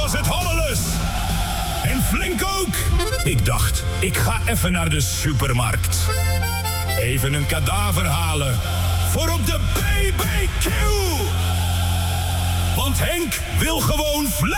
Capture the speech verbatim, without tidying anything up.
was het hommeles. En flink ook. Ik dacht, ik ga even naar de supermarkt. Even een kadaver halen. Voor op de B B Q. Want Henk wil gewoon vlees.